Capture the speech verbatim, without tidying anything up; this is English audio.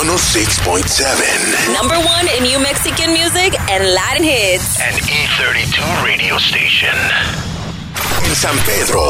one oh six point seven. Number one in New Mexican music and Latin hits. An E thirty-two radio station. In San Pedro,